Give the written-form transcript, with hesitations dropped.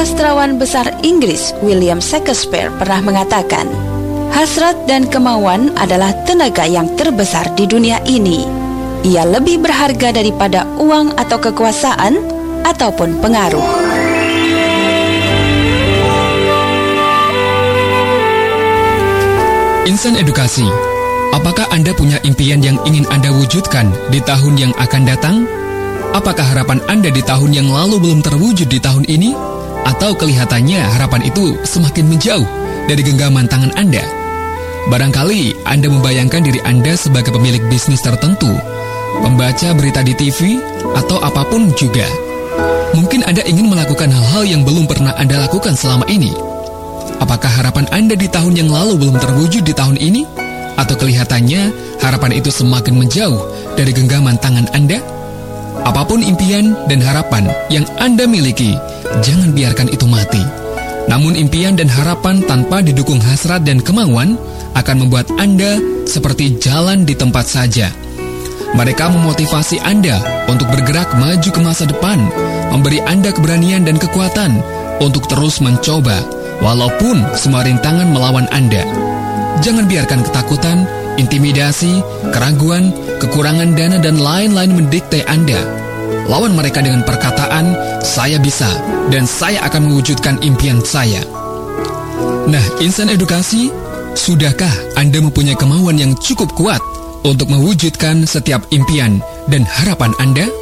Sastrawan besar Inggris William Shakespeare pernah mengatakan, hasrat dan kemauan adalah tenaga yang terbesar di dunia ini. Ia lebih berharga daripada uang atau kekuasaan ataupun pengaruh. Insan Edukasi, apakah Anda punya impian yang ingin Anda wujudkan di tahun yang akan datang? Apakah harapan Anda di tahun yang lalu belum terwujud di tahun ini? Atau kelihatannya harapan itu semakin menjauh dari genggaman tangan Anda? Barangkali Anda membayangkan diri Anda sebagai pemilik bisnis tertentu, pembaca berita di TV, atau apapun juga. Mungkin Anda ingin melakukan hal-hal yang belum pernah Anda lakukan selama ini. Apakah harapan Anda di tahun yang lalu belum terwujud di tahun ini? Atau kelihatannya harapan itu semakin menjauh dari genggaman tangan Anda? Apapun impian dan harapan yang Anda miliki, jangan biarkan itu mati. Namun impian dan harapan tanpa didukung hasrat dan kemauan akan membuat Anda seperti jalan di tempat saja. Mereka memotivasi Anda untuk bergerak maju ke masa depan, memberi Anda keberanian dan kekuatan untuk terus mencoba, walaupun semua rintangan melawan Anda. Jangan biarkan ketakutan, intimidasi, keraguan, kekurangan dana, dan lain-lain mendikte Anda. Lawan mereka dengan perkataan, "Saya bisa, dan saya akan mewujudkan impian saya." Nah, Insan Edukasi, sudahkah Anda mempunyai kemauan yang cukup kuat untuk mewujudkan setiap impian dan harapan Anda?